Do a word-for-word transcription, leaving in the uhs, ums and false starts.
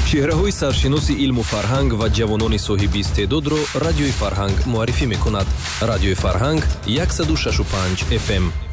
чеҳраҳои саршиноси илму фарҳанг ва ҷавонони соҳиби истеъдодро радиои Фарҳанг муаррифӣ мекунад. Радиои Фарҳанг сад و шесть و پنج эф эм.